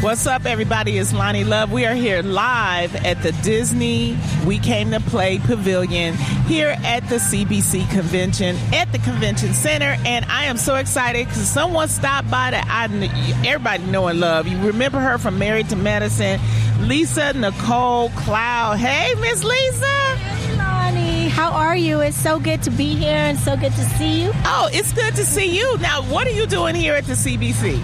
What's up, everybody? It's Lonnie Love. We are here live at the Disney We Came to Play Pavilion here at the CBC Convention at the Convention Center. And I am so excited because someone stopped by that everybody know and love. You remember her from Married to Medicine, Lisa Nicole Cloud. Hey, Miss Lisa. Hey, Lonnie. How are you? It's so good to be here and so good to see you. Oh, it's good to see you. Now, what are you doing here at the CBC?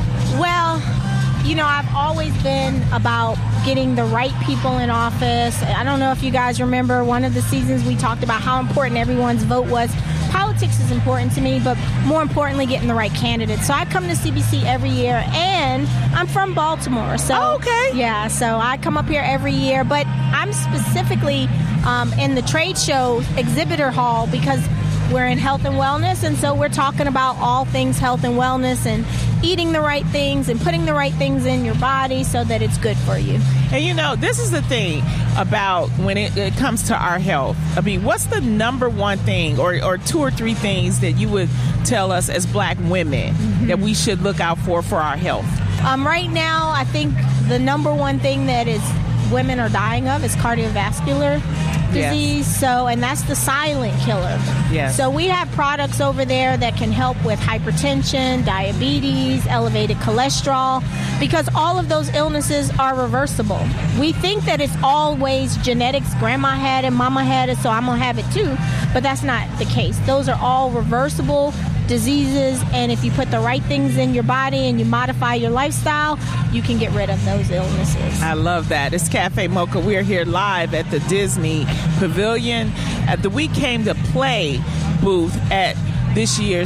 Well, you know, I've always been about getting the right people in office. I don't know if you guys remember one of the seasons we talked about how important everyone's vote was. Politics is important to me, but more importantly, getting the right candidates. So I come to CBC every year, and I'm from Baltimore. So, okay. Yeah, so I come up here every year, but I'm specifically in the trade show exhibitor hall because we're in health and wellness, and so we're talking about all things health and wellness and eating the right things and putting the right things in your body so that it's good for you. And you know, this is the thing about when it comes to our health. I mean, what's the number one thing or two or three things that you would tell us as Black women that we should look out for our health? Right now, I think the number one thing that is women are dying of is cardiovascular disease. Yes. So, and that's the silent killer. Yes. So we have products over there that can help with hypertension, diabetes, elevated cholesterol, because all of those illnesses are reversible. We think that it's always genetics. Grandma had it, mama had it, so I'm going to have it too. But that's not the case. Those are all reversible diseases, and if you put the right things in your body and you modify your lifestyle, you can get rid of those illnesses. I love that. It's Cafe Mocha. We're here live at the Disney Pavilion at the We Came to Play booth at this year's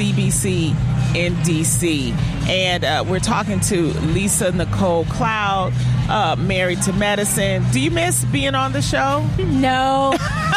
CBC in DC. And we're talking to Lisa Nicole Cloud, Married to Medicine. Do you miss being on the show? No.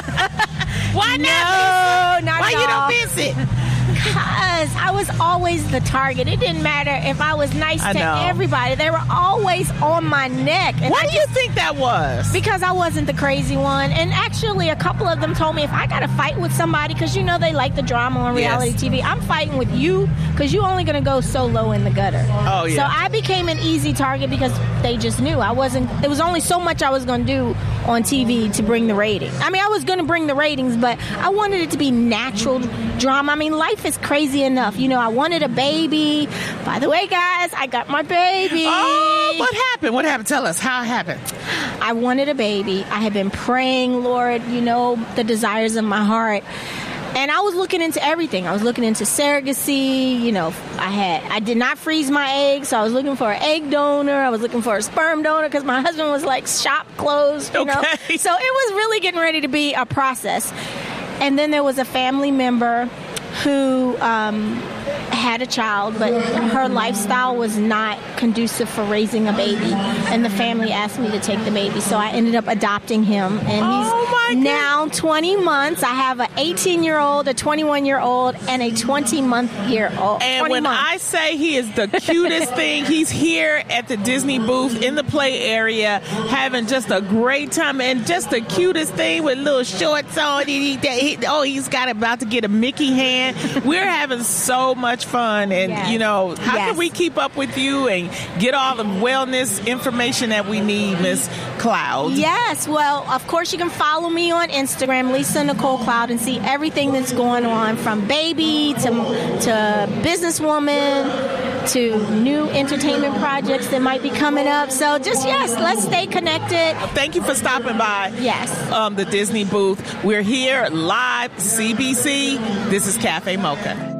Why not? No, not Why at all. You don't miss it? Because I was always the target. It didn't matter if I was nice to everybody. They were always on my neck. And why do you think that was? Because I wasn't the crazy one. And actually, a couple of them told me if I got to fight with somebody, because you know they like the drama on reality TV, I'm fighting with you because you're only going to go so low in the gutter. Oh, yeah. So I became an easy target because they just knew I wasn't. It was only so much I was going to do on TV to bring the ratings. I mean, I was going to bring the ratings, but I wanted it to be natural drama. I mean, life is crazy enough. You know, I wanted a baby. By the way, guys, I got my baby. Oh, what happened? What happened? Tell us how it happened. I wanted a baby. I had been praying, Lord, you know, the desires of my heart. And I was looking into everything. I was looking into surrogacy. You know, I did not freeze my eggs, so I was looking for an egg donor. I was looking for a sperm donor because my husband was like, shop closed, you know. So it was really getting ready to be a process. And then there was a family member who had a child, but her lifestyle was not conducive for raising a baby. And the family asked me to take the baby, so I ended up adopting him. And he's now 20 months. I have an 18-year-old, a 21-year-old, and a 20-month-year-old. And when I say he is the cutest thing, he's here at the Disney booth in the play area having just a great time and just the cutest thing with little shorts on. He's got about to get a Mickey hand. We're having so much fun, and you know, how can we keep up with you and get all the wellness information that we need, Miss Cloud? Yes, well, of course you can follow me on Instagram, Lisa Nicole Cloud, and see everything that's going on, from baby to businesswoman to new entertainment projects that might be coming up. So just, let's stay connected. Thank you for stopping by. Yes. The Disney booth. We're here live, CBC. This is Cafe Mocha.